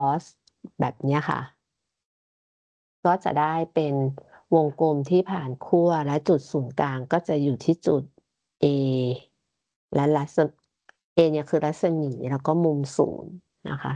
cos แบบเนี้ยค่ะก็จะได้เป็นวงกลมที่ผ่านขั้วและจุดศูนย์กลางก็จะอยู่ที่จุด A และA เนี่ยคือรัศมีแล้วก็มุมศูนย์นะคะ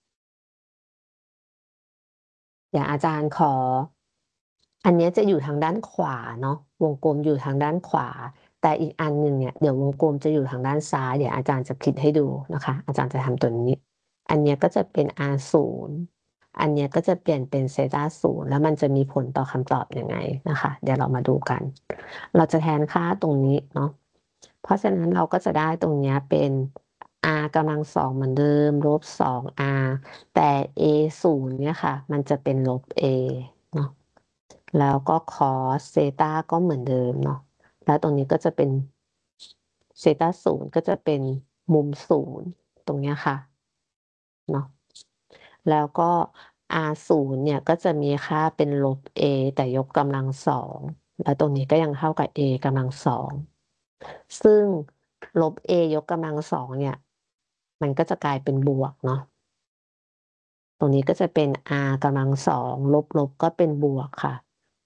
อย่างอาจารย์ขออันเนี้ยจะอยู่ทางด้านขวาเนาะวงกลมอยู่ทางด้านขวาแต่อีกอันหนึ่งเนี่ยเดี๋ยววงกลมจะอยู่ทางด้านซ้ายเดี๋ยวอาจารย์จะคิดให้ดูนะคะอาจารย์จะทำตัวนี้อันเนี้ยก็จะเป็น r ศูนย์อันเนี้ยก็จะเปลี่ยนเป็นเซตาศูนย์แล้วมันจะมีผลต่อคำตอบยังไงนะคะเดี๋ยวเรามาดูกันเราจะแทนค่าตรงนี้เนาะเพราะฉะนั้นเราก็จะได้ตรงเนี้ยเป็น r กำลังสองเหมือนเดิมลบสอง r แต่ a ศูนย์เนี่ยค่ะมันจะเป็นลบ a เนาะแล้วก็ cos เซตาก็เหมือนเดิมเนาะแล้วตรงนี้ก็จะเป็นเซตาศูนย์ก็จะเป็นมุมศูนย์ตรงเนี้ยค่ะเนาะแล้วก็ r ศูนย์เนี่ยก็จะมีค่าเป็นลบ a แต่ยกกำลังสองแล้วตรงนี้ก็ยังเท่ากับ a กำลังสองซึ่งลบ a ยกกำลังสองเนี่ยมันก็จะกลายเป็นบวกเนาะ ตรงนี้ก็จะเป็น r กำลังสองลบก็เป็นบวกค่ะ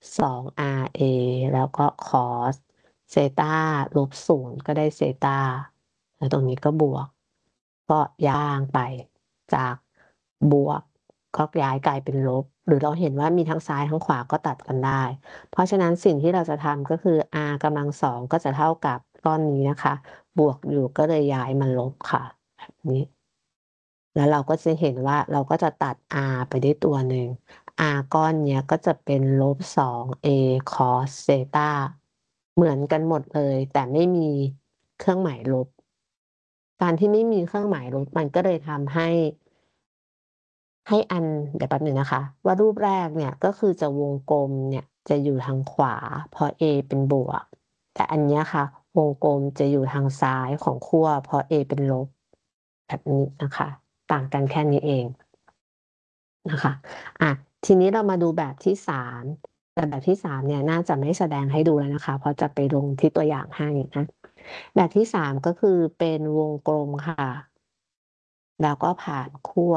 2 ra แล้วก็ cos เซตาลบศูนย์ก็ได้เซตาแล้วตรงนี้ก็บวกก็ย่างไปจากบวกก็ย้ายกลายเป็นลบหรือเราเห็นว่ามีทั้งซ้ายทั้งขวาก็ตัดกันได้เพราะฉะนั้นสิ่งที่เราจะทำก็คือ r กำลังสองก็จะเท่ากับก้อนนี้นะคะบวกอยู่ก็เลยย้ายมันลบค่ะแบบนี้ แล้วเราก็จะเห็นว่าเราก็จะตัด r ไปได้ตัวหนึ่ง r ก้อนเนี้ยก็จะเป็นลบ2 a cos เซตาเหมือนกันหมดเลยแต่ไม่มีเครื่องหมายลบการที่ไม่มีเครื่องหมายลบมันก็เลยทำให้อันเดี๋ยวแป๊บหนึ่งนะคะว่ารูปแรกเนี่ยก็คือจะวงกลมเนี่ยจะอยู่ทางขวาเพราะ a เป็นบวกแต่อันเนี้ยค่ะวงกลมจะอยู่ทางซ้ายของขั้วเพราะ a เป็นลบแบบนี้นะคะต่างกันแค่นี้เองนะคะอ่ะทีนี้เรามาดูแบบที่สามแต่แบบที่สามเนี่ยน่าจะไม่แสดงให้ดูแล้วนะคะเพราะจะไปลงที่ตัวอย่างให้นะแบบที่สามก็คือเป็นวงกลมค่ะแล้วก็ผ่านขั้ว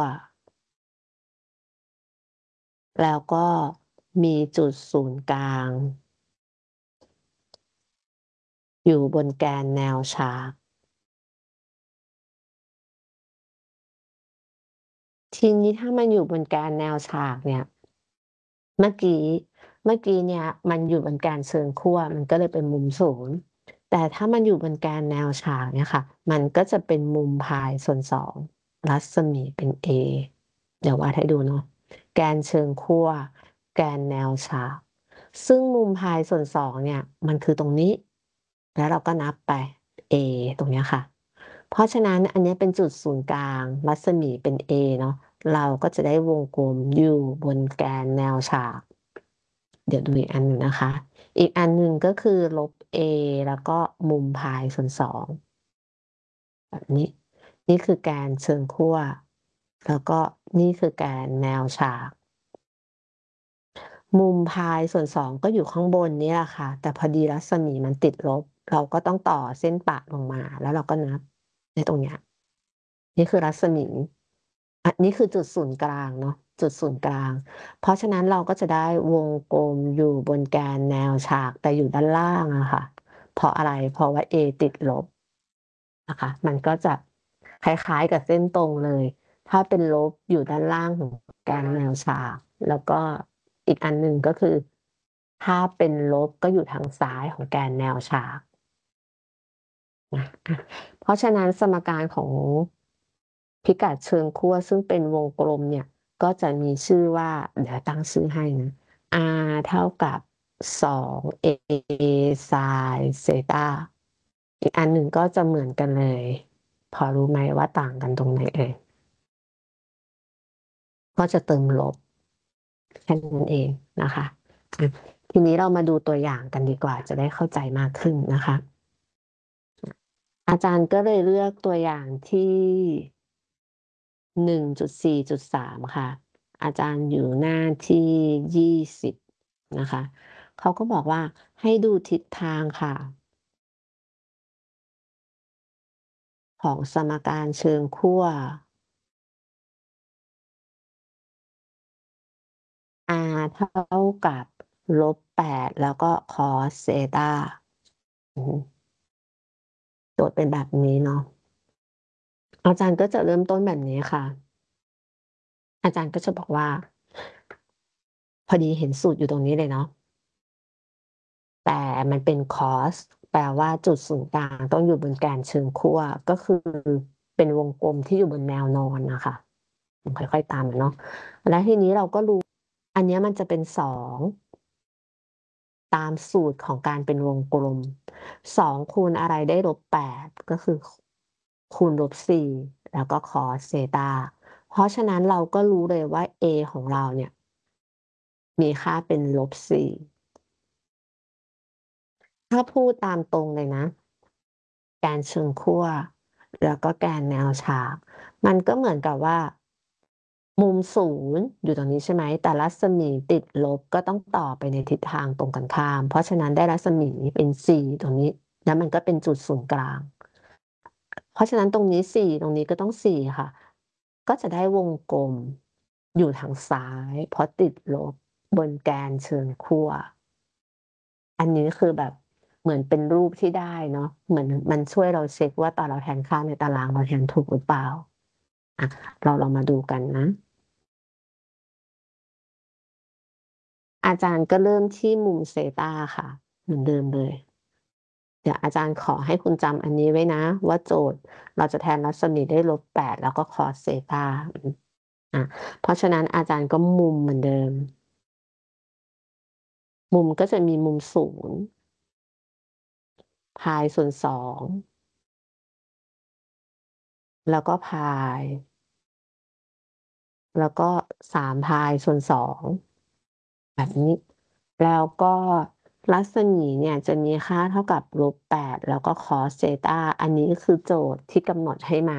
แล้วก็มีจุดศูนย์กลางอยู่บนแกนแนวฉากทีนี้ถ้ามันอยู่บนแกนแนวฉากเนี่ยเมื่อกี้เมื่อกี้เนี่ยมันอยู่บนแกนเชิงขั้วมันก็เลยเป็นมุมศูนย์แต่ถ้ามันอยู่บนแกนแนวฉากเนี่ยค่ะมันก็จะเป็นมุมพายส่วนสองรัศมีเป็น a เดี๋ยววาดให้ดูเนาะแกนเชิงขั้วแกนแนวฉากซึ่งมุมพายส่วนสองเนี่ยมันคือตรงนี้แล้วเราก็นับไป a ตรงเนี้ยค่ะเพราะฉะนั้นอันนี้เป็นจุดศูนย์กลางรัศมีเป็น a เนาะเราก็จะได้วงกลมอยู่บนแกนแนวฉากเดี๋ยวดูอีกอันหนึ่งนะคะอีกอันหนึ่งก็คือลบ a แล้วก็มุมพายส่วนสองแบบนี้นี่คือแกนเชิงขั้วแล้วก็นี่คือแกนแนวฉาก มุมพายส่วนสองก็อยู่ข้างบนนี่แหละค่ะแต่พอดีรัศมีมันติดลบเราก็ต้องต่อเส้นปะลงมาแล้วเราก็นับในตรงเนี้ยนี่คือรัศมีอันนี้คือจุดศูนย์กลางเนาะจุดศูนย์กลางเพราะฉะนั้นเราก็จะได้วงกลมอยู่บนแกนแนวฉากแต่อยู่ด้านล่างอะค่ะเพราะอะไรเพราะว่า a ติดลบนะคะมันก็จะคล้ายๆกับเส้นตรงเลยถ้าเป็นลบอยู่ด้านล่างของแกนแนวฉากแล้วก็อีกอันหนึ่งก็คือถ้าเป็นลบก็อยู่ทางซ้ายของแกนแนวฉากนะเพราะฉะนั้นสมการของพิกัดเชิงขั้วซึ่งเป็นวงกลมเนี่ยก็จะมีชื่อว่าเดี๋ยวตั้งชื่อให้นะ r เท่ากับ2 a sin เซตาอีกอันหนึ่งก็จะเหมือนกันเลยพอรู้ไหมว่าต่างกันตรงไหนเอ่ยก็จะเติมลบแค่นั้นเองนะคะอ่ะทีนี้เรามาดูตัวอย่างกันดีกว่าจะได้เข้าใจมากขึ้นนะคะอาจารย์ก็เลยเลือกตัวอย่างที่1.4.3ค่ะอาจารย์อยู่หน้าที่20นะคะเขาก็บอกว่าให้ดูทิศทางค่ะของสมการเชิงขั้วเท่ากับ-8แล้วก็ cos เซตาโจทย์เป็นแบบนี้เนาะอาจารย์ก็จะเริ่มต้นแบบนี้ค่ะ อาจารย์ก็จะบอกว่า พอดีเห็นสูตรอยู่ตรงนี้เลยเนาะแต่มันเป็น cos แปลว่าจุดศูนย์กลางต้องอยู่บนแกนเชิงขั้วก็คือเป็นวงกลมที่อยู่บนแนวนอนนะคะค่อยๆตามเนาะและทีนี้เราก็รู้อันนี้มันจะเป็น2ตามสูตรของการเป็นวงกลม2คูณอะไรได้-8ก็คือคูณ-4แล้วก็ cos เซตาเพราะฉะนั้นเราก็รู้เลยว่า a ของเราเนี่ยมีค่าเป็น-4ถ้าพูดตามตรงเลยนะแกนเชิงขั้วแล้วก็แกนแนวฉากมันก็เหมือนกับว่ามุม0อยู่ตรงนี้ใช่ไหมแต่รัศมีติดลบก็ต้องต่อไปในทิศทางตรงกันข้ามเพราะฉะนั้นได้รัศมีเป็น4ตรงนี้แล้วมันก็เป็นจุดศูนย์กลางเพราะฉะนั้นตรงนี้4ตรงนี้ก็ต้อง4ค่ะก็จะได้วงกลมอยู่ทางซ้ายเพราะติดลบบนแกนเชิงขั้ว อันนี้คือแบบเหมือนเป็นรูปที่ได้เนาะเหมือนมันช่วยเราเช็กว่าตอนเราแทนค่าในตารางเราแทนถูกหรือเปล่าอะเราลองมาดูกันนะอาจารย์ก็เริ่มที่มุมเซตาค่ะเหมือนเดิมเลยเดี๋ยวอาจารย์ขอให้คุณจำอันนี้ไว้นะว่าโจทย์เราจะแทนรัศมีได้-8แล้วก็ cos เซตาอะเพราะฉะนั้นอาจารย์ก็มุมเหมือนเดิมมุมก็จะมีมุม0พายส่วน2แล้วก็พายแล้วก็3พายส่วน2แบบนี้ แล้วก็รัศมีเนี่ยจะมีค่าเท่ากับ-8แล้วก็ cos เซตาอันนี้คือโจทย์ที่กำหนดให้มา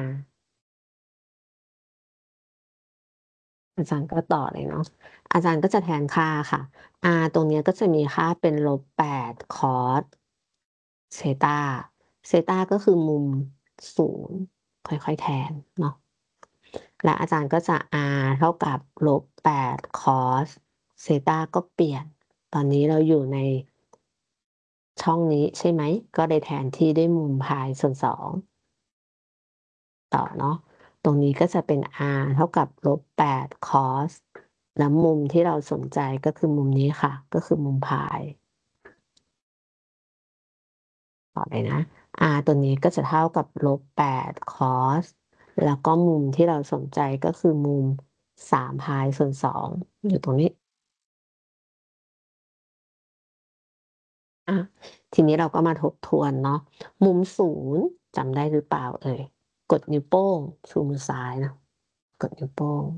อาจารย์ก็ต่อเลยเนาะอาจารย์ก็จะแทนค่าค่ะ ตรงเนี้ยก็จะมีค่าเป็น-8 cos เซตาเซตาก็คือมุม0ค่อยๆแทนเนาะและอาจารย์ก็จะ เท่ากับ-8 cos เซตาก็เปลี่ยนตอนนี้เราอยู่ในช่องนี้ใช่ไหมก็เลยแทนที่ด้วยมุมพายส่วน2ต่อเนาะตรงนี้ก็จะเป็น เท่ากับ-8 cos แล้วมุมที่เราสนใจก็คือมุมนี้ค่ะก็คือมุมพายต่อเลยนะ ตัวนี้ก็จะเท่ากับ-8 cos แล้วก็มุมที่เราสนใจก็คือมุม3พายส่วน2อยู่ตรงนี้อาทีนี้เราก็มาทบทวนเนาะมุม0จำได้หรือเปล่าเอ่ยกดนิ้วโป้งชูมือซ้ายนะกดนิ้วโป้ง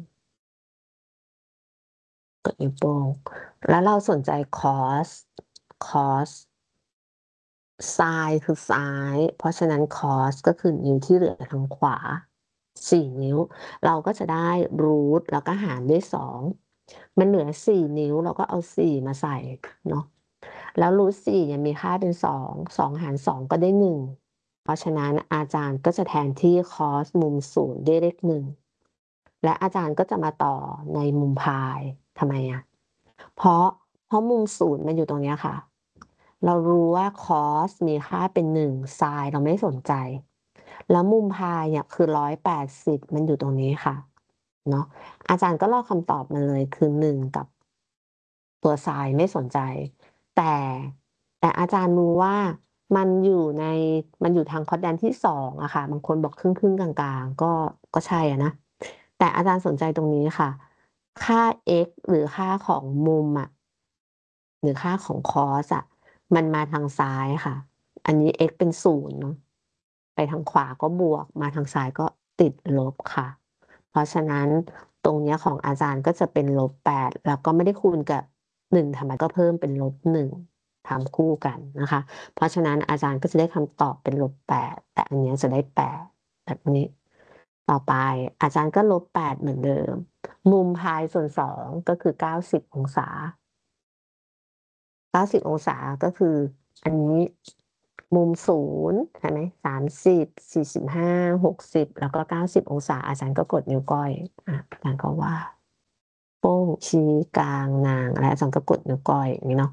กดนิ้วโป้งแล้วเราสนใจ cos ไซน์คือซ้ายเพราะฉะนั้น cos ก็คือนิ้วที่เหลือทางขวา4นิ้วเราก็จะได้ root แล้วก็หารด้วย2มันเหลือ4นิ้วเราก็เอา4มาใส่เนาะแล้ว root 4เนี่ยมีค่าเป็น2 2หาร2ก็ได้1เพราะฉะนั้นอาจารย์ก็จะแทนที่ cos มุม0ด้วยเลข1และอาจารย์ก็จะมาต่อในมุมพายทำไมอะเพราะเพราะมุม0มันอยู่ตรงเนี้ยค่ะ เรารู้ว่า cos มีค่าเป็น1 sin เราไม่สนใจ แล้วมุมพายเนี่ยคือ180มันอยู่ตรงนี้ค่ะเนาะอาจารย์ก็ลอกคำตอบมาเลยคือ1กับตัว sin ไม่สนใจแต่แต่อาจารย์รู้ว่ามันอยู่ในมันอยู่ทาง quadrant ที่2อะค่ะบางคนบอกครึ่งๆกลางๆก็ใช่อะนะแต่อาจารย์สนใจตรงนี้ค่ะค่า x หรือค่าของมุมอะหรือค่าของ cos อะ มันมาทางซ้ายค่ะ อันนี้ x เป็น0เนาะไปทางขวาก็บวก มาทางซ้ายก็ติดลบค่ะ เพราะฉะนั้นตรงเนี้ยของอาจารย์ก็จะเป็น-8แล้วก็ไม่ได้คูณกับ1ธรรมดาก็เพิ่มเป็น-1ทำคู่กันนะคะ เพราะฉะนั้นอาจารย์ก็จะได้คำตอบเป็น-8แต่อันเนี้ยจะได้8แบบนี้ ต่อไปอาจารย์ก็-8เหมือนเดิม มุมพายส่วน2ก็คือ90องศา 90องศาก็คืออันนี้มุม0ใช่ไหม30 45 60แล้วก็90องศาอาจารย์ก็กดนิ้วก้อยอาจารย์ก็วาดโป้งชี้กลางนางและอาจารย์ก็กดนิ้วก้อยอย่างนี้เนาะ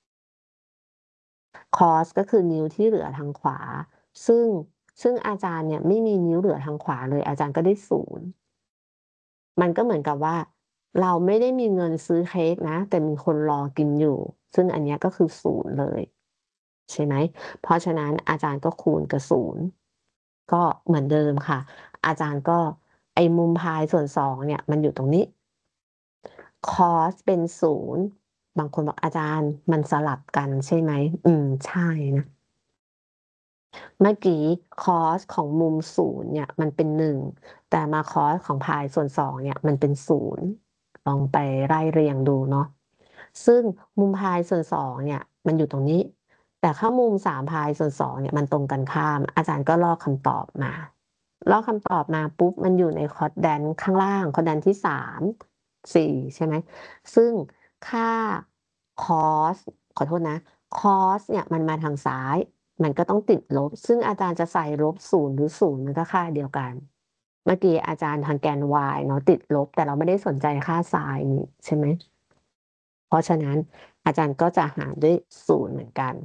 cos ก็คือนิ้วที่เหลือทางขวา ซึ่งอาจารย์เนี่ยไม่มีนิ้วเหลือทางขวาเลยอาจารย์ก็ได้0มันก็เหมือนกับว่า เราไม่ได้มีเงินซื้อเค้กนะ แต่มีคนรอกินอยู่ ซึ่งอันเนี้ยก็คือ0เลยใช่ไหม เพราะฉะนั้นอาจารย์ก็คูณกับ0ก็เหมือนเดิมค่ะ อาจารย์ก็ไอ้มุมพายส่วน2เนี่ยมันอยู่ตรงนี้ cos เป็น0บางคนบอกอาจารย์มันสลับกันใช่ไหมใช่นะ เมื่อกี้ cos ของมุม0เนี่ยมันเป็น1แต่มา cos ของพายส่วน2เนี่ยมันเป็น0ลองไปไล่เรียงดูเนาะซึ่งมุมพายส่วน2เนี่ยมันอยู่ตรงนี้ แต่ถ้ามุม3พายส่วน2เนี่ยมันตรงกันข้าม อาจารย์ก็ลอกคำตอบมาลอกคำตอบมาปุ๊บมันอยู่ในคอร์ดแดนข้างล่างคอร์ดแดนที่3 4ใช่ไหมซึ่งค่า cos ขอโทษนะ cos เนี่ยมันมาทางซ้าย มันก็ต้องติดลบ ซึ่งอาจารย์จะใส่ลบ0หรือ0มันก็ค่าเดียวกัน เมื่อกี้อาจารย์ทางแกน y เนาะติดลบ แต่เราไม่ได้สนใจค่า sin นี่ใช่ไหม เพราะฉะนั้นอาจารย์ก็จะหารด้วย0เหมือนกัน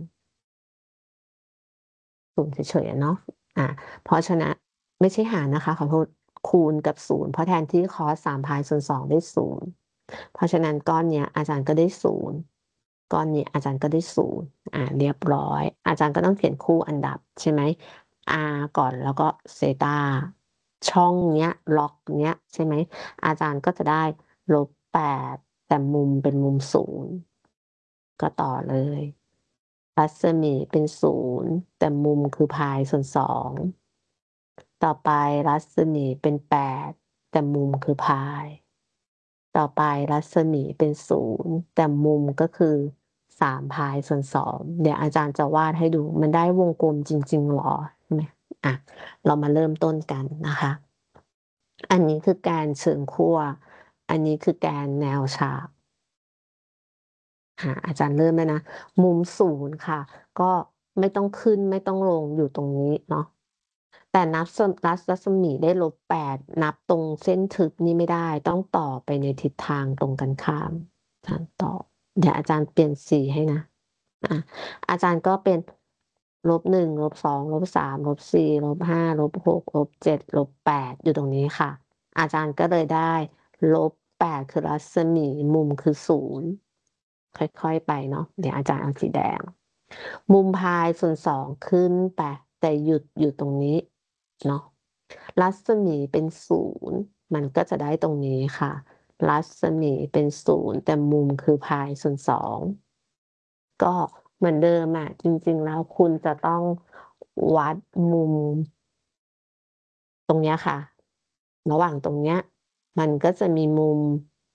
0เฉยๆอะเนาะเพราะฉะนั้นไม่ใช่หารนะคะขอโทษคูณกับ0เพราะแทนที่ cos 3 พายส่วน2ได้0เพราะฉะนั้นก้อนเนี้ยอาจารย์ก็ได้0ก้อนนี้อาจารย์ก็ได้0เรียบร้อยอาจารย์ก็ต้องเขียนคู่อันดับใช่ไหม r ก่อนแล้วก็เซตาช่องเนี้ยล็อกเนี้ยใช่ไหมอาจารย์ก็จะได้-8แต่มุมเป็นมุม0ก็ต่อเลยรัศมีเป็น0แต่มุมคือพายส่วน2ต่อไปรัศมีเป็น8แต่มุมคือพายต่อไปรัศมีเป็น0แต่มุมก็คือ3พายส่วน2เดี๋ยวอาจารย์จะวาดให้ดูมันได้วงกลมจริงๆหรอใช่ไหมเรามาเริ่มต้นกันนะคะอันนี้คือแกนเชิงขั้วอันนี้คือแกนแนวฉากอาจารย์เริ่มแล้วนะมุม0ค่ะก็ไม่ต้องขึ้นไม่ต้องลงอยู่ตรงนี้เนาะแต่นับรัศมีได้-8นับตรงเส้นทึบนี่ไม่ได้ต้องต่อไปในทิศทางตรงกันข้ามอาจารย์ต่อเดี๋ยวอาจารย์เปลี่ยนสีให้นะอาจารย์ก็เป็น-1 -2 -3 -4 -5 -6 -7 -8อยู่ตรงนี้ค่ะอาจารย์ก็เลยได้-8คือรัศมีมุมคือ0ค่อยๆไปเนาะเดี๋ยวอาจารย์เอาสีแดงมุมพายส่วน2ขึ้นไปแต่หยุดอยู่ตรงนี้เนาะรัศมีเป็น0มันก็จะได้ตรงนี้ค่ะรัศมีเป็น0แต่มุมคือพายส่วน2ก็เหมือนเดิมจริงๆแล้วคุณจะต้องวัดมุมตรงเนี้ยค่ะระหว่างตรงเนี้ยมันก็จะมีมุม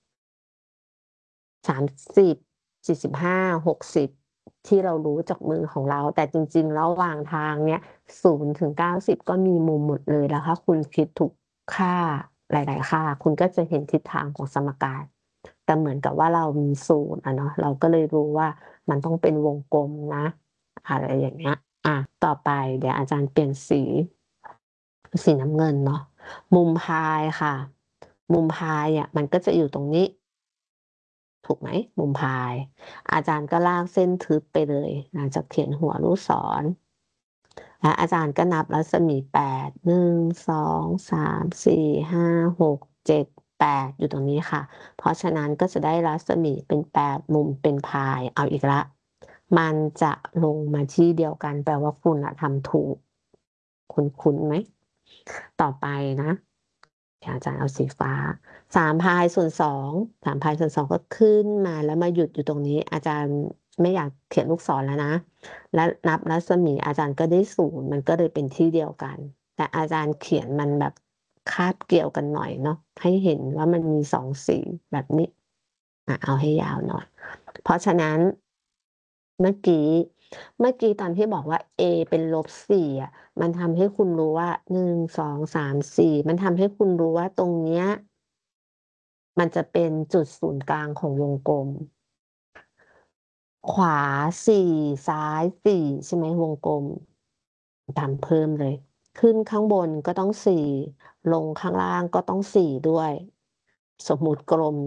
30 45 60ที่เรารู้จากมือของเราแต่จริงๆระหว่างทางเนี้ย0ถึง90ก็มีมุมหมดเลยแล้วถ้าคุณคิดทุกค่าหลายๆค่าคุณก็จะเห็นทิศทางของสมการแต่เหมือนกับว่าเรามี0เนาะเราก็เลยรู้ว่ามันต้องเป็นวงกลมนะอะไรอย่างเงี้ยต่อไปเดี๋ยวอาจารย์เปลี่ยนสีน้ำเงินเนาะมุมพายค่ะมุมพายมันก็จะอยู่ตรงนี้ถูกไหมมุมพายอาจารย์ก็ลากเส้นทึบไปเลยหลังจากเขียนหัวลูกศรและอาจารย์ก็นับรัศมี8 1 2 3 4 5 6 7 8อยู่ตรงนี้ค่ะเพราะฉะนั้นก็จะได้รัศมีเป็น8มุมเป็นพายเอาอีกแล้วมันจะลงมาที่เดียวกันแปลว่าคุณทำถูกคุ้นๆไหมต่อไปนะเดี๋ยวอาจารย์เอาสีฟ้า3พายส่วน2 3พายส่วน2ก็ขึ้นมาแล้วมาหยุดอยู่ตรงนี้อาจารย์ไม่อยากเขียนลูกศรแล้วนะและนับรัศมีอาจารย์ก็ได้0มันก็เลยเป็นที่เดียวกันแต่อาจารย์เขียนมันแบบคาบเกี่ยวกันหน่อยเนาะให้เห็นว่ามันมี2สีแบบนี้เอาให้ยาวหน่อยเพราะฉะนั้นเมื่อกี้ตอนที่บอกว่า a เป็น-4มันทำให้คุณรู้ว่า1 2 3 4มันทำให้คุณรู้ว่าตรงเนี้ยมันจะเป็นจุดศูนย์กลางของวงกลมขวา4ซ้าย4ใช่ไหมวงกลมทำเพิ่มเลยขึ้นข้างบนก็ต้อง4ลงข้างล่างก็ต้อง4ด้วยสมมุติกลม